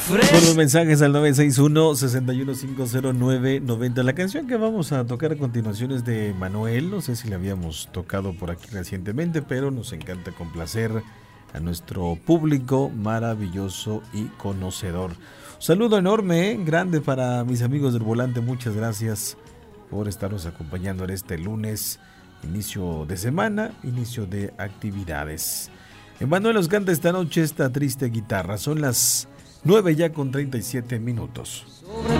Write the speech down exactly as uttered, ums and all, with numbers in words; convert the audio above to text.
Por los mensajes al nueve seis uno, seis uno cinco cero nueve nueve cero. La canción que vamos a tocar a continuación es de Manuel. No sé si la habíamos tocado por aquí recientemente, pero nos encanta complacer a nuestro público maravilloso y conocedor. Un saludo enorme, ¿eh? Grande para mis amigos del volante. Muchas gracias por estarnos acompañando en este lunes, inicio de semana, inicio de actividades. Emanuel nos canta esta noche esta triste guitarra. Son las nueve ya con treinta y siete minutos.